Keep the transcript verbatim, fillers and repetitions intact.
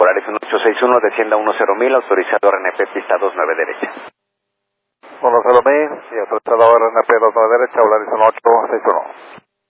Horizon ocho seis uno, descienda uno cero mil, autorizado R N P pista dos nueve derecha. uno cero mil y autorizado R N P dos nueve derecha, Horizon ocho seis uno.